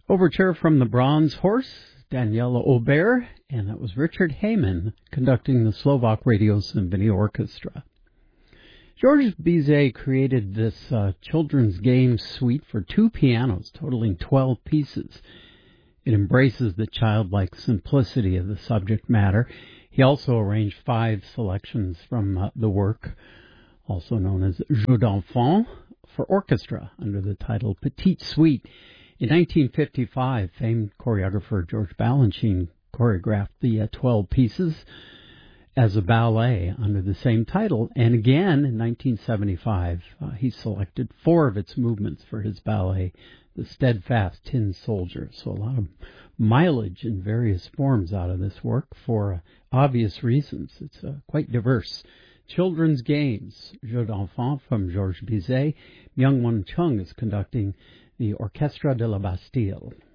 Overture from the Bronze Horse, Daniela Aubert, and that was Richard Hayman conducting the Slovak Radio Symphony Orchestra. Georges Bizet created this children's game suite for 2 pianos, totaling 12 pieces. It embraces the childlike simplicity of the subject matter. He also arranged 5 selections from the work, also known as Jeux d'enfants, for orchestra under the title Petite Suite. In 1955, famed choreographer George Balanchine choreographed the 12 pieces as a ballet under the same title. And again, in 1975, he selected 4 of its movements for his ballet, The Steadfast Tin Soldier. So a lot of mileage in various forms out of this work for obvious reasons. It's quite diverse. Children's Games, Jeux d'enfants from Georges Bizet. Myung-Whun Chung is conducting the Orchestre de la Bastille.